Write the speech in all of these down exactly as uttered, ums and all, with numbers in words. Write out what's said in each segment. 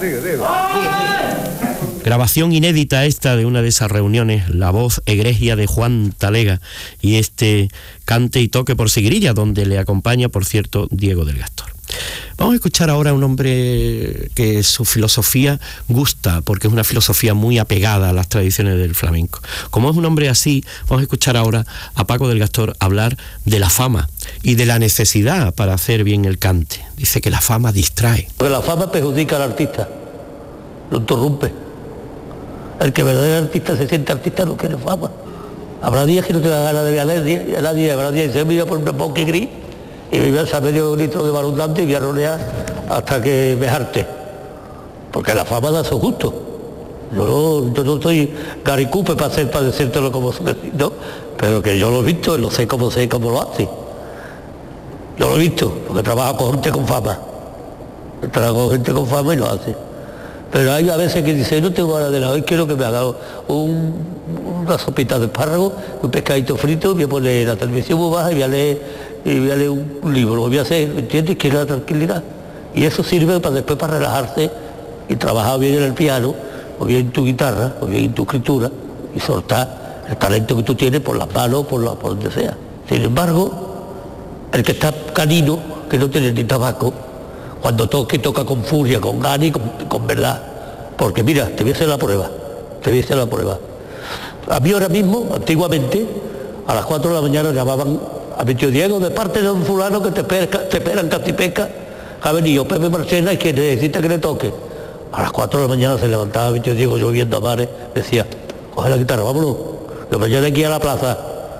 Grabación inédita esta de una de esas reuniones, la voz egregia de Juan Talega y este cante y toque por Seguirilla, donde le acompaña, por cierto, Diego del Gastor. Vamos a escuchar ahora a un hombre que su filosofía gusta, porque es una filosofía muy apegada a las tradiciones del flamenco. Como es un hombre así, vamos a escuchar ahora a Paco del Gastor hablar de la fama y de la necesidad para hacer bien el cante. Dice que la fama distrae. Porque la fama perjudica al artista, lo interrumpe. El que verdaderamente artista se siente artista no quiere fama. Habrá días que no te da ganas de ver a nadie, y a nadie habrá días que se me iba por un poque gris y me iba a echar medio litro de barundante y voy a ronear hasta que me jarte. Porque la fama da su gusto. Yo no, yo no soy garicupe para hacer, para decírtelo como ¿no? Pero que yo lo he visto y lo sé cómo sé cómo lo hace. Yo lo he visto, porque trabajo con gente con fama. Trabajo con gente con fama y lo hace. Pero hay a veces que dice, no tengo ganas de nada, hoy quiero que me haga un, una sopita de espárrago, un pescadito frito, voy a poner la televisión muy baja y voy a leer, y voy a leer un, un libro, lo voy a hacer, ¿entiendes? Quiero la tranquilidad. Y eso sirve para después para relajarse y trabajar bien en el piano, o bien en tu guitarra, o bien en tu escritura, y soltar el talento que tú tienes por las manos, por, la, por donde sea. Sin embargo, el que está canino, que no tiene ni tabaco, cuando toque, toca con furia, con ganas y con, con verdad. Porque mira, te voy a hacer la prueba, te voy a hacer la prueba. A mí ahora mismo, antiguamente, a las cuatro de la mañana llamaban a mi tío Diego, de parte de un fulano que te espera, te espera en Castipeca, que ha venido Pepe Marchena y que necesita que le toque. A las cuatro de la mañana se levantaba mi tío Diego lloviendo a mares, decía, coge la guitarra, vámonos, que mañana hay que ir a la plaza.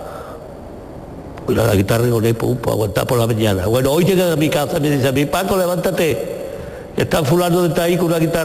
Y la guitarra y con él, pum, para aguantar por la mañana. Bueno, hoy llega a mi casa y me dice a mí, Paco, levántate, que está fulano de está ahí con una guitarra.